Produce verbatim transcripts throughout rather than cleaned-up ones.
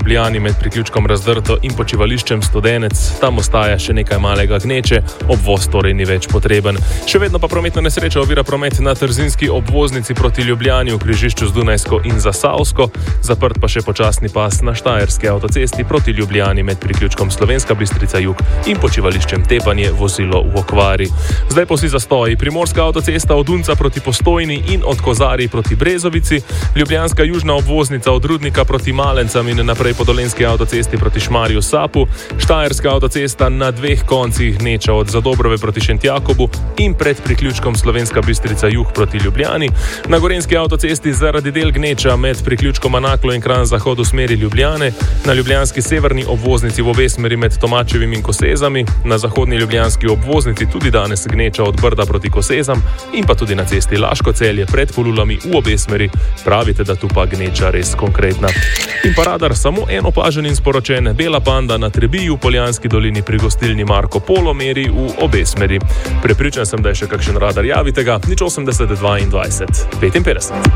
Ljubljani med priključkom Razdrto in počivališčem Studenec. Tam ostaja še nekaj malega gneče, obvoz torej ni več potreben. Še vedno pa prometna nesreča ovira promet na trzinski obvoznici proti Ljubljani v križišču z Dunajsko in Zasavsko, zaprt pa še počasni pas na štajerski avtocesti proti Ljubljani med priključkom Slovenska Bistrica Jug in počivališčem Tepanje, vozilo v okvari. Zdaj pa vsi zastoji. Primorska avtocesta od Unca proti Postojni in od Kozarij proti Brezovici, ljubljanska južna obvoznica od Rudnika proti Malencam in naprej po dolenski avtocesti proti Šmarju Sapu, štajerska avtocesta na dveh koncih gneča od Zadobrove proti Šentjakobu in pred priključkom Slovenska Bistrica Jug proti Ljubljani, na gorenski avtocesti zaradi del gneča med priključkom Anaklo in Kranj Zahod v smeri Ljubljane, na ljubljanski severni obvoznici v obe smeri med Tomačevim in Kosezami, na zahodni ljubljanski obvoznici tudi danes gneča od Brda proti Kosezam in pa tudi na cesti Laško-Celje pred Polulami v obe smeri. Pravite, da tu pa gneča res konkretna. In pa radar samo en opažen in sporočen. Bela panda na Trebiju, Poljanski dolini pri gostilni Marko Polo meri v obe smeri. Prepričan sem, da je še kakšen radar, javite ga, nič osemdeset dvaindvajset petinpetdeset.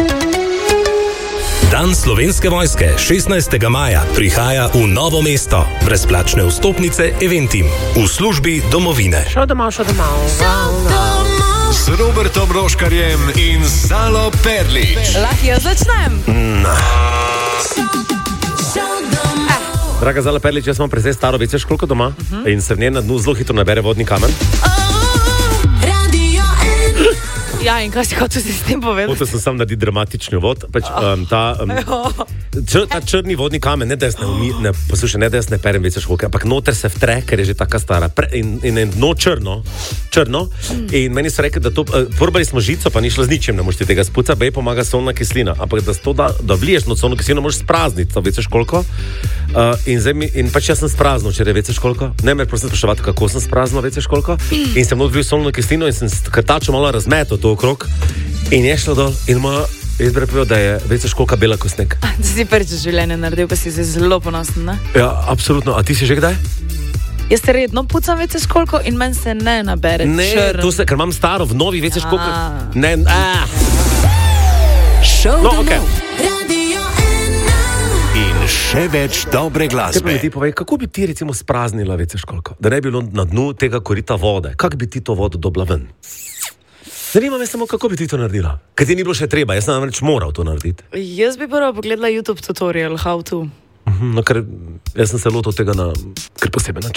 Dan Slovenske vojske šestnajstega maja prihaja v Novo mesto. Brezplačne vstopnice Eventim v službi domovine. Šel domov, šel domov. Z Robertom Roškarjem in Zalo Perlič. Lahko jaz začnem? Na. Draga Zala Perlič, jaz imam precej staro veš koliko doma uh-huh. in se v njej na dnu zelo hitro nabere vodni kamen. Ja, in kaj si hotel si s tem povedati? Hotel sem sam narediti dramatični vod. Pač, um, ta, um, čr, ta črni vodni kamen, ne da jaz ne, ne, poslušaj, ne da jaz ne perem veš koliko, ampak noter se vtre, ker je že taka stara. Pre, in, in dno črno, črno. Mm. In meni so rekli, da to, uh, probali smo žico, pa ni šlo z ničem, ne moš ti tega spuca, bej pomaga solna kislina. Ampak da, to, da, da vliješ no solno kislino, moraš sprazniti, to veš koliko. Uh, in, zdaj, in pač jaz sem spraznil, če je veš koliko. Ne me prosim spraševati, kako sem spraznil, veš koliko. In sem odvil solno kislino in sem krtačo malo razmetal to okrog in je šlo dol in ima izbere povedal, da je veš koliko bela kot sneg. Ti si prvič v življenju naredil, pa si se zelo ponosen, ne? Ja, absolutno. A ti si že kdaj? Jaz se redno pucam veš koliko in meni se ne nabere ne, črn. Ne, ker imam staro, v novi veš koliko. Ne, a. No, okej. In še več dobre glasbe. Kaj pa mi ti povej, kako bi ti recimo spraznila veš koliko? Da ne bi bilo na dnu tega korita vode. Kako bi ti to vodo dobila ven? Zanima me samo, kako bi ti to naredila. Ker ti ni bilo še treba, jaz sem namreč moral to narediti. Jaz bi prvo pogledala YouTube tutorial, how to. Uh-huh, no, ker jaz sem se lotil tega na kar poseben način.